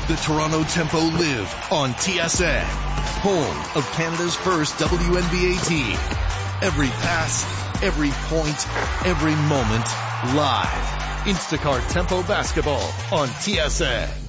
the Toronto Tempo live on TSN, home of Canada's first WNBA team. Every pass, every point, every moment, live. Instacart Tempo Basketball on TSN.